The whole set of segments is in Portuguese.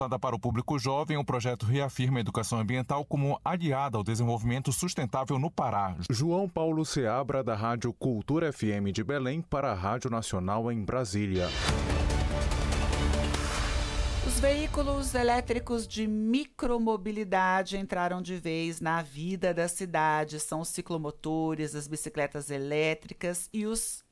Para o público jovem, o projeto reafirma a educação ambiental como aliada ao desenvolvimento sustentável no Pará. João Paulo Seabra, da Rádio Cultura FM de Belém, para a Rádio Nacional em Brasília. Os veículos elétricos de micromobilidade entraram de vez na vida da cidade. São os ciclomotores, as bicicletas elétricas e os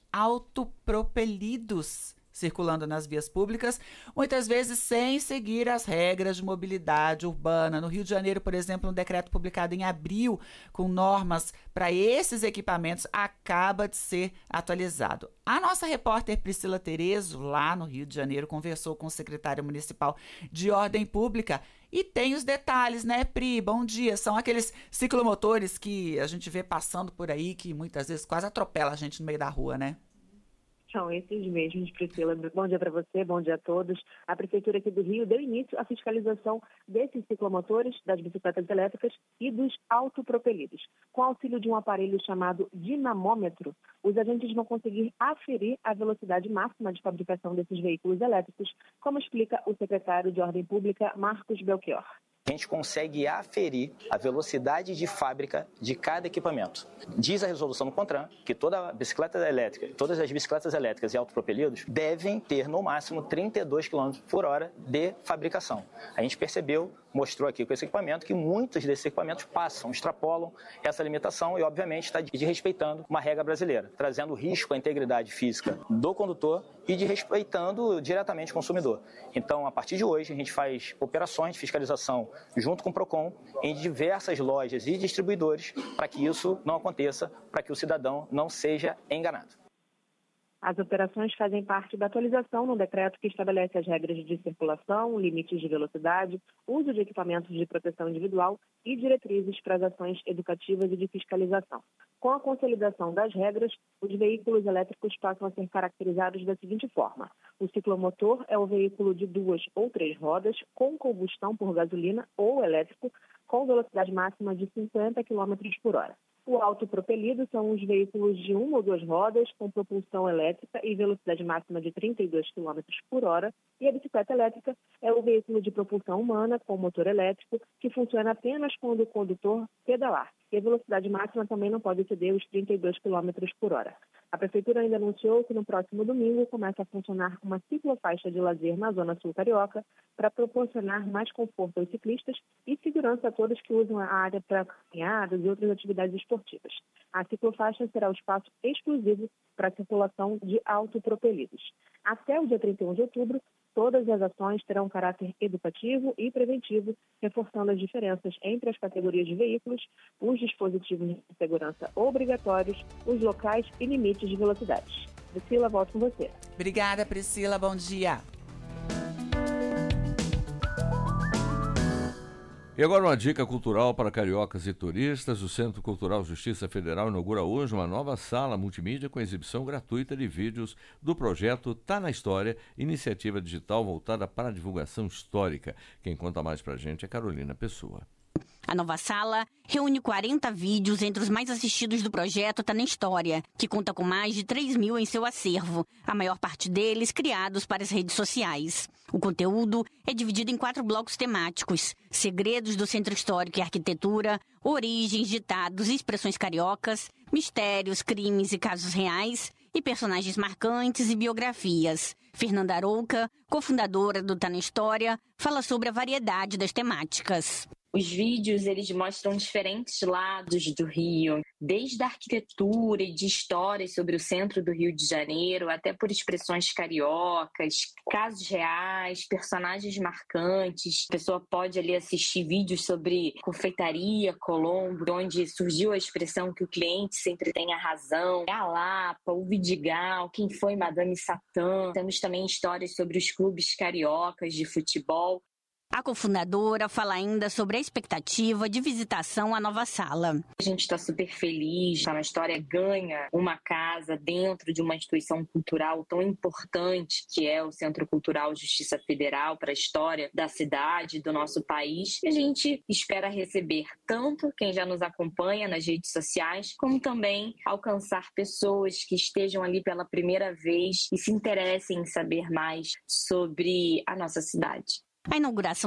autopropelidos circulando nas vias públicas, muitas vezes sem seguir as regras de mobilidade urbana. No Rio de Janeiro, por exemplo, um decreto publicado em abril com normas para esses equipamentos acaba de ser atualizado. A nossa repórter Priscila Terezo, lá no Rio de Janeiro, conversou com o secretário municipal de Ordem Pública e tem os detalhes, né, Pri? Bom dia. São aqueles ciclomotores que a gente vê passando por aí, que muitas vezes quase atropela a gente no meio da rua, né? São esses mesmos, Priscila. Bom dia para você, bom dia a todos. A Prefeitura aqui do Rio deu início à fiscalização desses ciclomotores, das bicicletas elétricas e dos autopropelidos. Com auxílio de um aparelho chamado dinamômetro, os agentes vão conseguir aferir a velocidade máxima de fabricação desses veículos elétricos, como explica o secretário de Ordem Pública, Marcos Belchior. A gente consegue aferir a velocidade de fábrica de cada equipamento. Diz a resolução do CONTRAN que toda bicicleta elétrica, todas as bicicletas elétricas e autopropelidos devem ter no máximo 32 km por hora de fabricação. A gente percebeu, mostrou aqui com esse equipamento que muitos desses equipamentos extrapolam essa limitação e obviamente está desrespeitando uma regra brasileira, trazendo risco à integridade física do condutor e desrespeitando diretamente o consumidor. Então, a partir de hoje, a gente faz operações de fiscalização junto com o PROCON em diversas lojas e distribuidores para que isso não aconteça, para que o cidadão não seja enganado. As operações fazem parte da atualização no decreto que estabelece as regras de circulação, limites de velocidade, uso de equipamentos de proteção individual e diretrizes para as ações educativas e de fiscalização. Com a consolidação das regras, os veículos elétricos passam a ser caracterizados da seguinte forma. O ciclomotor é o veículo de 2 ou 3 rodas com combustão por gasolina ou elétrico com velocidade máxima de 50 km por hora. O autopropelido são os veículos de 1 ou 2 rodas com propulsão elétrica e velocidade máxima de 32 km por hora. E a bicicleta elétrica é o veículo de propulsão humana com motor elétrico que funciona apenas quando o condutor pedalar. E a velocidade máxima também não pode exceder os 32 km por hora. A Prefeitura ainda anunciou que no próximo domingo começa a funcionar uma ciclofaixa de lazer na Zona Sul Carioca para proporcionar mais conforto aos ciclistas e segurança a todos que usam a área para caminhadas e outras atividades esportivas. A ciclofaixa será o espaço exclusivo para a circulação de autopropelidos. Até o dia 31 de outubro, todas as ações terão caráter educativo e preventivo, reforçando as diferenças entre as categorias de veículos, os dispositivos de segurança obrigatórios, os locais e limites de velocidades. Priscila, volto com você. Obrigada, Priscila. Bom dia. E agora uma dica cultural para cariocas e turistas. O Centro Cultural Justiça Federal inaugura hoje uma nova sala multimídia com exibição gratuita de vídeos do projeto Tá na História, iniciativa digital voltada para a divulgação histórica. Quem conta mais pra gente é Carolina Pessoa. A nova sala reúne 40 vídeos entre os mais assistidos do projeto Tá na História, que conta com mais de 3.000 em seu acervo, a maior parte deles criados para as redes sociais. O conteúdo é dividido em 4 blocos temáticos: segredos do Centro Histórico e Arquitetura, origens, ditados e expressões cariocas, mistérios, crimes e casos reais, e personagens marcantes e biografias. Fernanda Arouca, cofundadora do Tá na História, fala sobre a variedade das temáticas. Os vídeos, eles mostram diferentes lados do Rio, desde a arquitetura e de histórias sobre o centro do Rio de Janeiro, até por expressões cariocas, casos reais, personagens marcantes. A pessoa pode ali assistir vídeos sobre confeitaria Colombo, onde surgiu a expressão que o cliente sempre tem a razão, a Lapa, o Vidigal, quem foi Madame Satã. Temos também histórias sobre os clubes cariocas de futebol. A cofundadora fala ainda sobre a expectativa de visitação à nova sala. A gente está super feliz, Tá na História ganha uma casa dentro de uma instituição cultural tão importante que é o Centro Cultural Justiça Federal para a história da cidade, do nosso país. E a gente espera receber tanto quem já nos acompanha nas redes sociais, como também alcançar pessoas que estejam ali pela primeira vez e se interessem em saber mais sobre a nossa cidade. A inauguração